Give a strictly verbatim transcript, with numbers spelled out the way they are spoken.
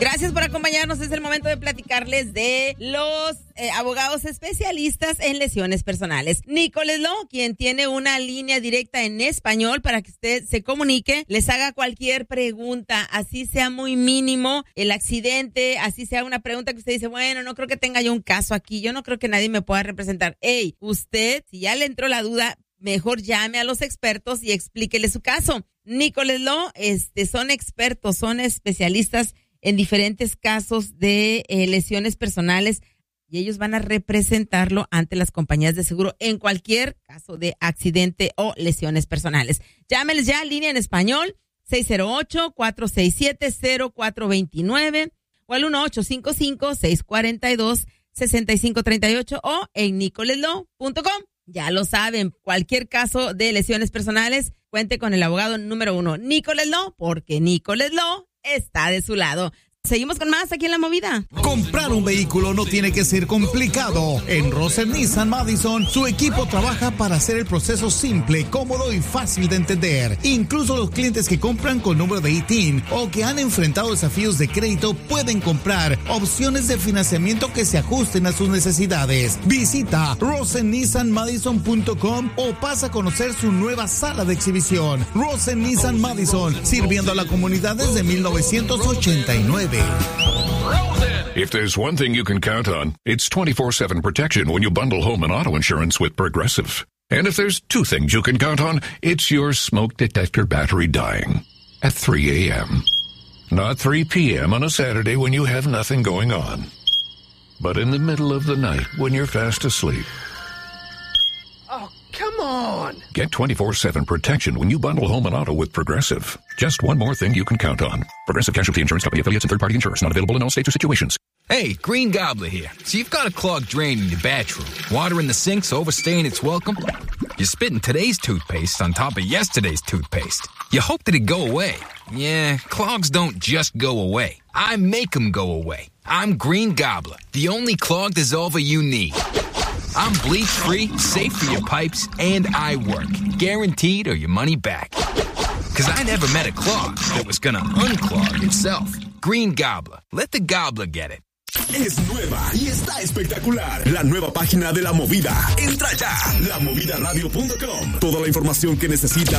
Gracias por acompañarnos. Es el momento de platicarles de los eh, abogados especialistas en lesiones personales. Nicholas Law, quien tiene una línea directa en español para que usted se comunique, les haga cualquier pregunta, así sea muy mínimo el accidente, así sea una pregunta que usted dice, bueno, no creo que tenga yo un caso aquí, yo no creo que nadie me pueda representar. Hey, usted, si ya le entró la duda, mejor llame a los expertos y explíquele su caso. Nicholas Law, este, son expertos, son especialistas en diferentes casos de eh, lesiones personales y ellos van a representarlo ante las compañías de seguro en cualquier caso de accidente o lesiones personales. Llámeles ya, línea en español, seis cero ocho, cuatro seis siete, cero cuatro dos nueve o al uno ocho cinco cinco, seis cuatro dos, seis cinco tres ocho o en nicholas law punto com. Ya lo saben, cualquier caso de lesiones personales, cuente con el abogado número uno, Nicholas Law, porque Nicholas Law está de su lado. Seguimos con más aquí en La Movida. Comprar un vehículo no tiene que ser complicado. En Rosen Nissan Madison, su equipo trabaja para hacer el proceso simple, cómodo y fácil de entender. Incluso los clientes que compran con número de I T I N o que han enfrentado desafíos de crédito pueden comprar opciones de financiamiento que se ajusten a sus necesidades. Visita rosen nissan madison punto com o pasa a conocer su nueva sala de exhibición. Rosen Nissan Madison, sirviendo a la comunidad desde mil novecientos ochenta y nueve. If there's one thing you can count on, it's twenty-four seven protection when you bundle home and auto insurance with Progressive. And if there's two things you can count on, it's your smoke detector battery dying at three a.m. Not three p.m. on a Saturday when you have nothing going on, but in the middle of the night when you're fast asleep. Oh, come on! Get twenty-four seven protection when you bundle home and auto with Progressive. Just one more thing you can count on. Progressive Casualty Insurance Company, affiliates, and third-party insurers. Not available in all states or situations. Hey, Green Gobbler here. So you've got a clogged drain in your bathroom. Water in the sink's overstaying its welcome. You're spitting today's toothpaste on top of yesterday's toothpaste. You hope that it go away. Yeah, clogs don't just go away. I make them go away. I'm Green Gobbler, the only clog dissolver you need. I'm bleach-free, safe for your pipes, and I work. Guaranteed or your money back. Because I never met a clog that was gonna unclog itself. Green Gobbler. Let the gobbler get it. Es nueva y está espectacular. La nueva página de La Movida. Entra ya, la movida radio punto com. Toda la información que necesitas